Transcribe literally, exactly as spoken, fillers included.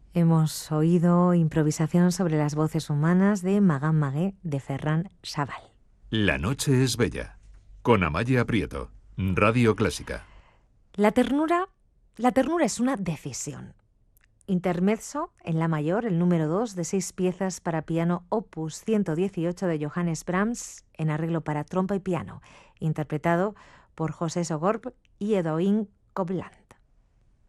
Hemos oído improvisación sobre las voces humanas de Magan Magué de Ferran Sabal. La noche es bella, con Amaya Prieto, Radio Clásica. La ternura, la ternura es una decisión. Intermezzo en la mayor, el número dos de seis piezas para piano opus ciento dieciocho de Johannes Brahms en arreglo para trompa y piano, interpretado por José Sogorb y Edoin Kovlan.